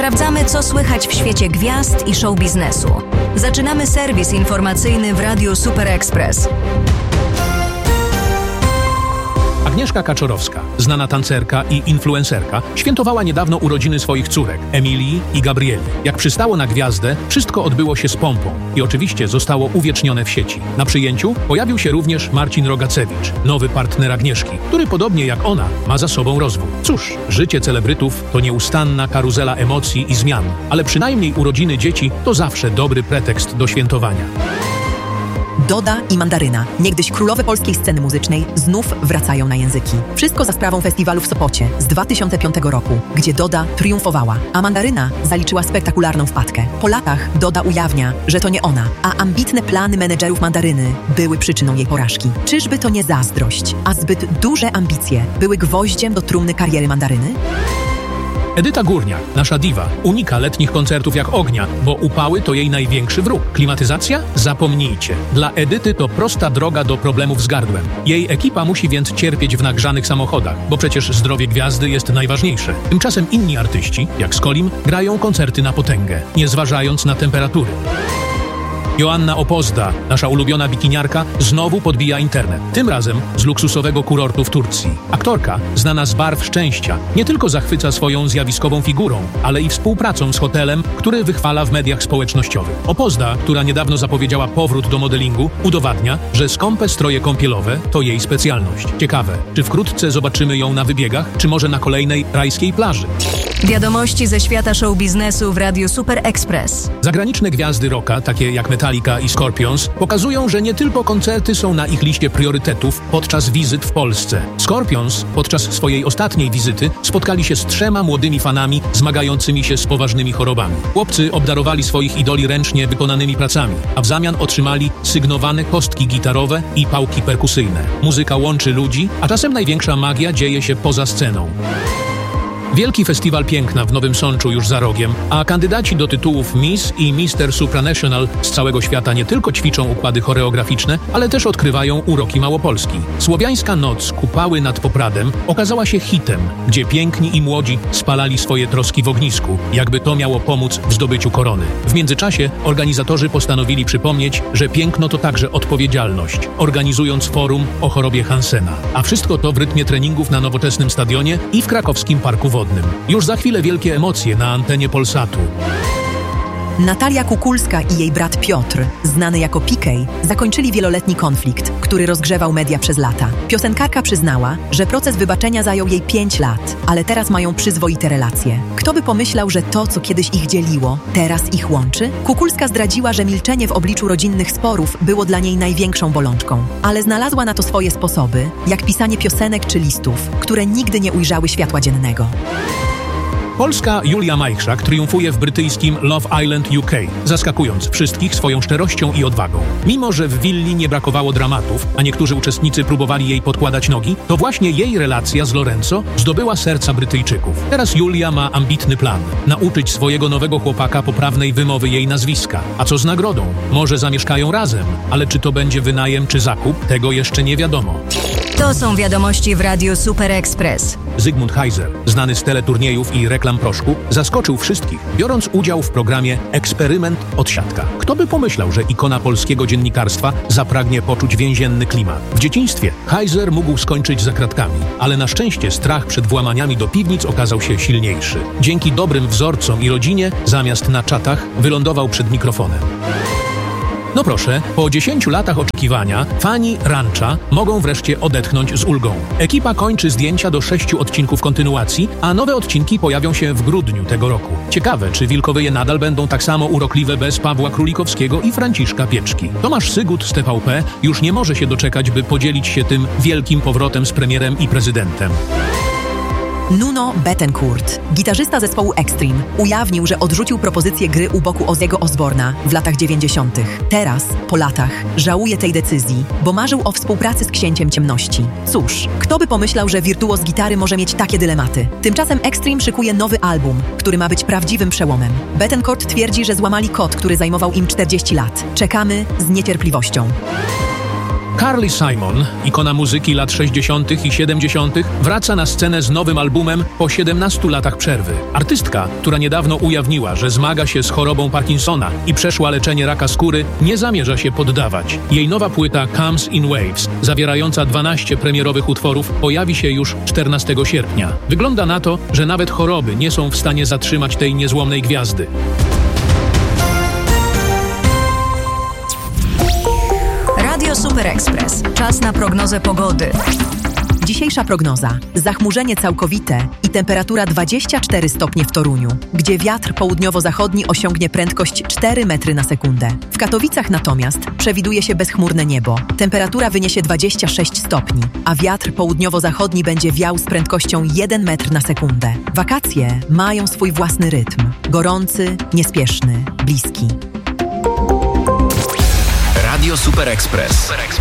Sprawdzamy, co słychać w świecie gwiazd i show biznesu. Zaczynamy serwis informacyjny w Radiu Super Express. Agnieszka Kaczorowska, znana tancerka i influencerka, świętowała niedawno urodziny swoich córek, Emilii i Gabrieli. Jak przystało na gwiazdę, wszystko odbyło się z pompą i oczywiście zostało uwiecznione w sieci. Na przyjęciu pojawił się również Marcin Rogacewicz, nowy partner Agnieszki, który podobnie jak ona ma za sobą rozwód. Cóż, życie celebrytów to nieustanna karuzela emocji i zmian, ale przynajmniej urodziny dzieci to zawsze dobry pretekst do świętowania. Doda i Mandaryna, niegdyś królowe polskiej sceny muzycznej, znów wracają na języki. Wszystko za sprawą festiwalu w Sopocie z 2005 roku, gdzie Doda triumfowała, a Mandaryna zaliczyła spektakularną wpadkę. Po latach Doda ujawnia, że to nie ona, a ambitne plany menedżerów Mandaryny były przyczyną jej porażki. Czyżby to nie zazdrość, a zbyt duże ambicje były gwoździem do trumny kariery Mandaryny? Edyta Górniak, nasza diwa, unika letnich koncertów jak ognia, bo upały to jej największy wróg. Klimatyzacja? Zapomnijcie. Dla Edyty to prosta droga do problemów z gardłem. Jej ekipa musi więc cierpieć w nagrzanych samochodach, bo przecież zdrowie gwiazdy jest najważniejsze. Tymczasem inni artyści, jak Skolim, grają koncerty na potęgę, nie zważając na temperatury. Joanna Opozda, nasza ulubiona bikiniarka, znowu podbija internet. Tym razem z luksusowego kurortu w Turcji. Aktorka, znana z barw szczęścia, nie tylko zachwyca swoją zjawiskową figurą, ale i współpracą z hotelem, który wychwala w mediach społecznościowych. Opozda, która niedawno zapowiedziała powrót do modelingu, udowadnia, że skąpe stroje kąpielowe to jej specjalność. Ciekawe, czy wkrótce zobaczymy ją na wybiegach, czy może na kolejnej rajskiej plaży? Wiadomości ze świata show biznesu w Radiu Super Express. Zagraniczne gwiazdy rocka, takie jak Metallica i Scorpions, pokazują, że nie tylko koncerty są na ich liście priorytetów podczas wizyt w Polsce. Scorpions podczas swojej ostatniej wizyty spotkali się z 3 młodymi fanami zmagającymi się z poważnymi chorobami. Chłopcy obdarowali swoich idoli ręcznie wykonanymi pracami, a w zamian otrzymali sygnowane kostki gitarowe i pałki perkusyjne. Muzyka łączy ludzi, a czasem największa magia dzieje się poza sceną. Wielki festiwal piękna w Nowym Sączu już za rogiem, a kandydaci do tytułów Miss i Mister Supranational z całego świata nie tylko ćwiczą układy choreograficzne, ale też odkrywają uroki Małopolski. Słowiańska noc Kupały nad Popradem okazała się hitem, gdzie piękni i młodzi spalali swoje troski w ognisku, jakby to miało pomóc w zdobyciu korony. W międzyczasie organizatorzy postanowili przypomnieć, że piękno to także odpowiedzialność, organizując forum o chorobie Hansena. A wszystko to w rytmie treningów na nowoczesnym stadionie i w krakowskim parku wodnym. Już za chwilę wielkie emocje na antenie Polsatu. Natalia Kukulska i jej brat Piotr, znany jako Pikej, zakończyli wieloletni konflikt, który rozgrzewał media przez lata. Piosenkarka przyznała, że proces wybaczenia zajął jej 5 lat, ale teraz mają przyzwoite relacje. Kto by pomyślał, że to, co kiedyś ich dzieliło, teraz ich łączy? Kukulska zdradziła, że milczenie w obliczu rodzinnych sporów było dla niej największą bolączką, ale znalazła na to swoje sposoby, jak pisanie piosenek czy listów, które nigdy nie ujrzały światła dziennego. Polska Julia Majchrzak triumfuje w brytyjskim Love Island UK, zaskakując wszystkich swoją szczerością i odwagą. Mimo że w willi nie brakowało dramatów, a niektórzy uczestnicy próbowali jej podkładać nogi, to właśnie jej relacja z Lorenzo zdobyła serca Brytyjczyków. Teraz Julia ma ambitny plan – nauczyć swojego nowego chłopaka poprawnej wymowy jej nazwiska. A co z nagrodą? Może zamieszkają razem, ale czy to będzie wynajem czy zakup, tego jeszcze nie wiadomo. To są wiadomości w Radiu Super Express. Zygmunt Heiser, znany z teleturniejów i reklam proszku, zaskoczył wszystkich, biorąc udział w programie Eksperyment Odsiadka. Kto by pomyślał, że ikona polskiego dziennikarstwa zapragnie poczuć więzienny klimat? W dzieciństwie Heiser mógł skończyć za kratkami, ale na szczęście strach przed włamaniami do piwnic okazał się silniejszy. Dzięki dobrym wzorcom i rodzinie, zamiast na czatach, wylądował przed mikrofonem. No proszę, po 10 latach oczekiwania fani Rancha mogą wreszcie odetchnąć z ulgą. Ekipa kończy zdjęcia do 6 odcinków kontynuacji, a nowe odcinki pojawią się w grudniu tego roku. Ciekawe, czy Wilkowyje nadal będą tak samo urokliwe bez Pawła Królikowskiego i Franciszka Pieczki. Tomasz Sygut z TVP już nie może się doczekać, by podzielić się tym wielkim powrotem z premierem i prezydentem. Nuno Bettencourt, gitarzysta zespołu Extreme, ujawnił, że odrzucił propozycję gry u boku Ozzy'ego Osbourna w latach 90. Teraz, po latach, żałuje tej decyzji, bo marzył o współpracy z Księciem Ciemności. Cóż, kto by pomyślał, że wirtuoz gitary może mieć takie dylematy? Tymczasem Extreme szykuje nowy album, który ma być prawdziwym przełomem. Bettencourt twierdzi, że złamali kod, który zajmował im 40 lat. Czekamy z niecierpliwością. Carly Simon, ikona muzyki lat 60. i 70., wraca na scenę z nowym albumem po 17 latach przerwy. Artystka, która niedawno ujawniła, że zmaga się z chorobą Parkinsona i przeszła leczenie raka skóry, nie zamierza się poddawać. Jej nowa płyta Comes in Waves, zawierająca 12 premierowych utworów, pojawi się już 14 sierpnia. Wygląda na to, że nawet choroby nie są w stanie zatrzymać tej niezłomnej gwiazdy. Radio Super Express. Czas na prognozę pogody. Dzisiejsza prognoza. Zachmurzenie całkowite i temperatura 24 stopnie w Toruniu, gdzie wiatr południowo-zachodni osiągnie prędkość 4 metry na sekundę. W Katowicach natomiast przewiduje się bezchmurne niebo. Temperatura wyniesie 26 stopni, a wiatr południowo-zachodni będzie wiał z prędkością 1 metr na sekundę. Wakacje mają swój własny rytm. Gorący, niespieszny, bliski. Radio Super Express.